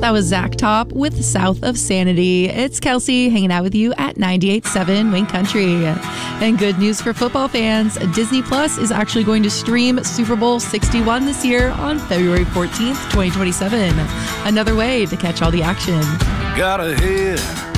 That was Zach Top with South of Sanity. It's Kelsey hanging out with you at 98.7 Wing Country. And good news for football fans. Disney Plus is actually going to stream Super Bowl 61 this year on February 14th, 2027. Another way to catch all the action. Got a head